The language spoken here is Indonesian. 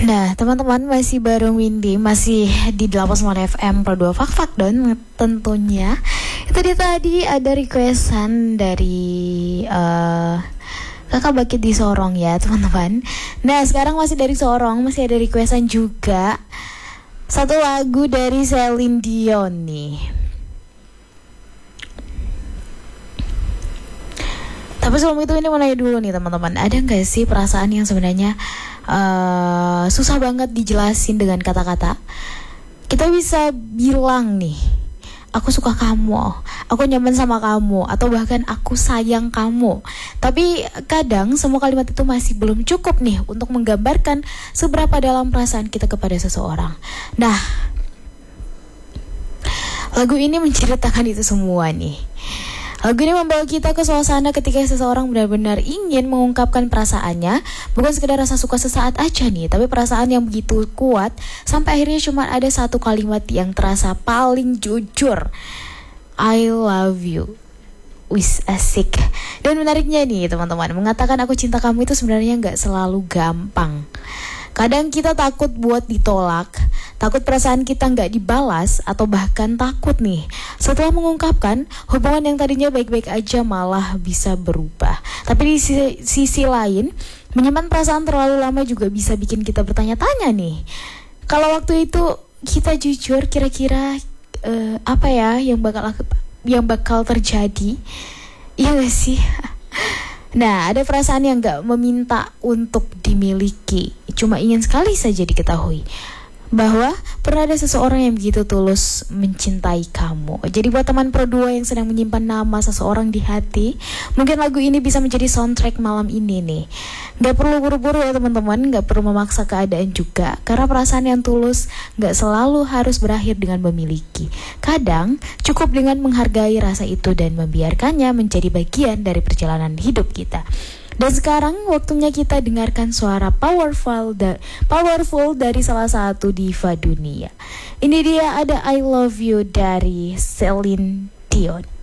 Nah, teman-teman masih bareng Windy, masih di 89 FM Pro 2 Fak Don tentunya. Itu dia tadi ada requestan dari Kakak Bakit di Sorong ya, teman-teman. Nah, sekarang masih dari Sorong, masih ada requestan juga. Satu lagu dari Celine Dion nih. Tapi sebelum itu ini mau nanya dulu nih teman-teman, ada nggak sih perasaan yang sebenarnya susah banget dijelasin dengan kata-kata? Kita bisa bilang nih, aku suka kamu, aku nyaman sama kamu, atau bahkan aku sayang kamu. Tapi kadang semua kalimat itu masih belum cukup nih untuk menggambarkan seberapa dalam perasaan kita kepada seseorang. Nah, lagu ini menceritakan itu semua nih. Lagu ini membawa kita ke suasana ketika seseorang benar-benar ingin mengungkapkan perasaannya, bukan sekedar rasa suka sesaat aja nih, tapi perasaan yang begitu kuat sampai akhirnya cuma ada satu kalimat yang terasa paling jujur. I love you. Wis, asik. Dan menariknya nih teman-teman, mengatakan aku cinta kamu itu sebenarnya gak selalu gampang. Kadang kita takut buat ditolak, takut perasaan kita gak dibalas, atau bahkan takut nih setelah mengungkapkan hubungan yang tadinya baik-baik aja malah bisa berubah. Tapi di sisi lain, menyimpan perasaan terlalu lama juga bisa bikin kita bertanya-tanya nih, kalau waktu itu kita jujur, kira-kira apa ya yang bakal terjadi? Iya gak sih? Nah, ada perasaan yang gak meminta untuk dimiliki, cuma ingin sekali saja diketahui bahwa pernah ada seseorang yang begitu tulus mencintai kamu. Jadi buat teman Pro 2 yang sedang menyimpan nama seseorang di hati, mungkin lagu ini bisa menjadi soundtrack malam ini nih. Gak perlu buru-buru ya teman-teman, gak perlu memaksa keadaan juga, karena perasaan yang tulus gak selalu harus berakhir dengan memiliki. Kadang cukup dengan menghargai rasa itu dan membiarkannya menjadi bagian dari perjalanan hidup kita. Dan sekarang waktunya kita dengarkan suara powerful dari salah satu diva dunia. Ini dia, ada I Love You dari Celine Dion.